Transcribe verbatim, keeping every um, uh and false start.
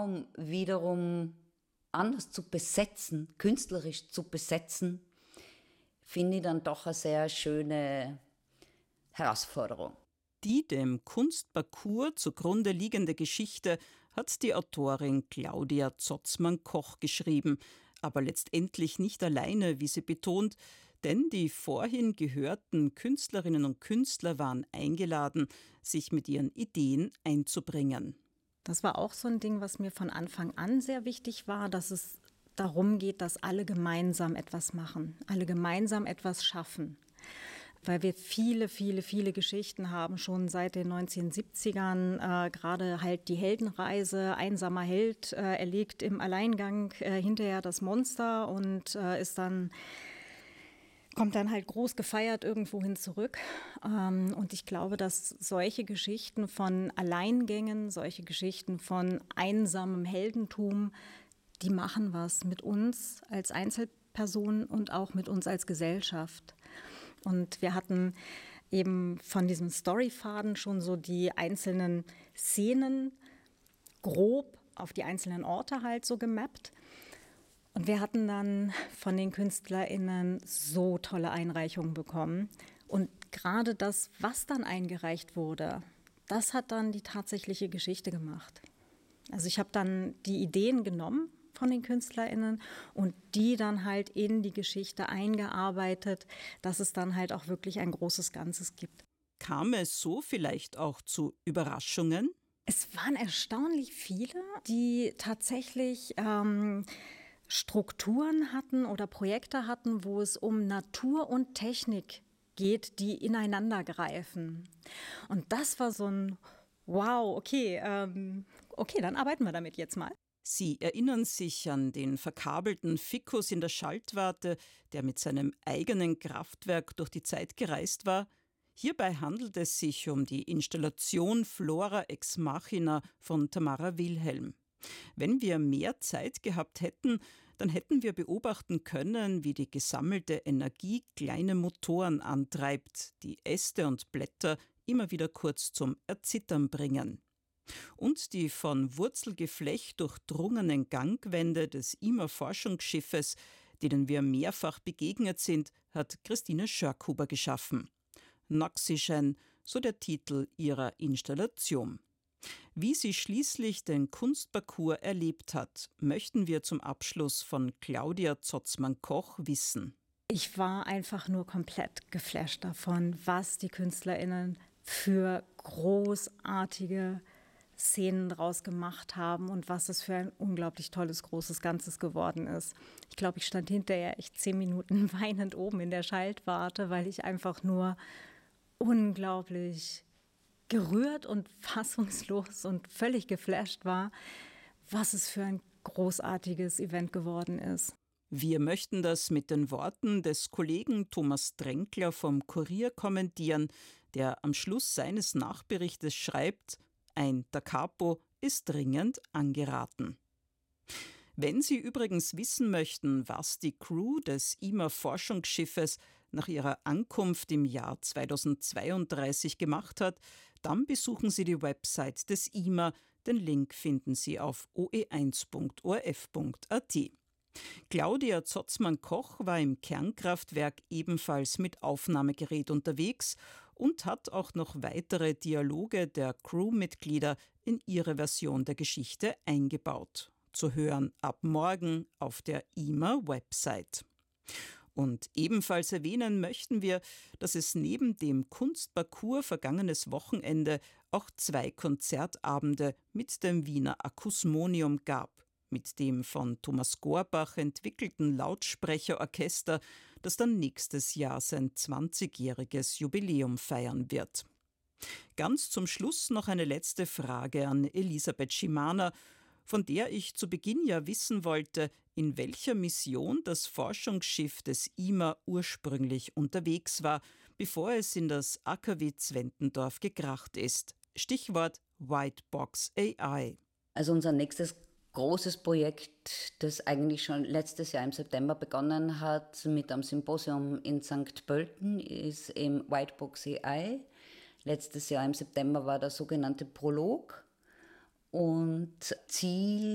Raum wiederum anders zu besetzen, künstlerisch zu besetzen, finde ich dann doch eine sehr schöne Herausforderung. Die dem Kunstparcours zugrunde liegende Geschichte hat die Autorin Claudia Zotzmann-Koch geschrieben, aber letztendlich nicht alleine, wie sie betont, denn die vorhin gehörten Künstlerinnen und Künstler waren eingeladen, sich mit ihren Ideen einzubringen. Das war auch so ein Ding, was mir von Anfang an sehr wichtig war, dass es darum geht, dass alle gemeinsam etwas machen, alle gemeinsam etwas schaffen. Weil wir viele, viele, viele Geschichten haben, schon seit den neunzehnhundertsiebzigern, äh, gerade halt die Heldenreise, einsamer Held äh, erlegt im Alleingang äh, hinterher das Monster und äh, ist dann, kommt dann halt groß gefeiert irgendwohin zurück. Ähm, und ich glaube, dass solche Geschichten von Alleingängen, solche Geschichten von einsamem Heldentum, die machen was mit uns als Einzelpersonen und auch mit uns als Gesellschaft. Und wir hatten eben von diesem Storyfaden schon so die einzelnen Szenen grob auf die einzelnen Orte halt so gemappt. Und wir hatten dann von den KünstlerInnen so tolle Einreichungen bekommen. Und gerade das, was dann eingereicht wurde, das hat dann die tatsächliche Geschichte gemacht. Also ich habe dann die Ideen genommen von den KünstlerInnen und die dann halt in die Geschichte eingearbeitet, dass es dann halt auch wirklich ein großes Ganzes gibt. Kam es so vielleicht auch zu Überraschungen? Es waren erstaunlich viele, die tatsächlich ähm, Strukturen hatten oder Projekte hatten, wo es um Natur und Technik geht, die ineinander greifen. Und das war so ein Wow, okay, ähm, okay, dann arbeiten wir damit jetzt mal. Sie erinnern sich an den verkabelten Ficus in der Schaltwarte, der mit seinem eigenen Kraftwerk durch die Zeit gereist war. Hierbei handelt es sich um die Installation Flora ex Machina von Tamara Wilhelm. Wenn wir mehr Zeit gehabt hätten, dann hätten wir beobachten können, wie die gesammelte Energie kleine Motoren antreibt, die Äste und Blätter immer wieder kurz zum Erzittern bringen. Und die von Wurzelgeflecht durchdrungenen Gangwände des I M A-Forschungsschiffes, denen wir mehrfach begegnet sind, hat Christine Schörkhuber geschaffen. Noxygen, so der Titel ihrer Installation. Wie sie schließlich den Kunstparcours erlebt hat, möchten wir zum Abschluss von Claudia Zotzmann-Koch wissen. Ich war einfach nur komplett geflasht davon, was die KünstlerInnen für großartige Szenen draus gemacht haben und was es für ein unglaublich tolles, großes Ganzes geworden ist. Ich glaube, ich stand hinterher echt zehn Minuten weinend oben in der Schaltwarte, weil ich einfach nur unglaublich gerührt und fassungslos und völlig geflasht war, was es für ein großartiges Event geworden ist. Wir möchten das mit den Worten des Kollegen Thomas Dränkler vom Kurier kommentieren, der am Schluss seines Nachberichtes schreibt: Ein Da Capo ist dringend angeraten. Wenn Sie übrigens wissen möchten, was die Crew des I M A-Forschungsschiffes nach ihrer Ankunft im Jahr zweitausendzweiunddreißig gemacht hat, dann besuchen Sie die Website des I M A. Den Link finden Sie auf o e eins punkt o r f punkt a t. Claudia Zotzmann-Koch war im Kernkraftwerk ebenfalls mit Aufnahmegerät unterwegs und hat auch noch weitere Dialoge der Crewmitglieder in ihre Version der Geschichte eingebaut. Zu hören ab morgen auf der I M A-Website. Und ebenfalls erwähnen möchten wir, dass es neben dem Kunstparcours vergangenes Wochenende auch zwei Konzertabende mit dem Wiener Akusmonium gab, mit dem von Thomas Gorbach entwickelten Lautsprecherorchester, das dann nächstes Jahr sein zwanzigjähriges Jubiläum feiern wird. Ganz zum Schluss noch eine letzte Frage an Elisabeth Schimaner, von der ich zu Beginn ja wissen wollte, in welcher Mission das Forschungsschiff des I M A ursprünglich unterwegs war, bevor es in das A K W Zwentendorf gekracht ist. Stichwort White Box A I. Also unser nächstes großes Projekt, das eigentlich schon letztes Jahr im September begonnen hat mit einem Symposium in Sankt Pölten, ist eben White Box A I. Letztes Jahr im September war der sogenannte Prolog. Und Ziel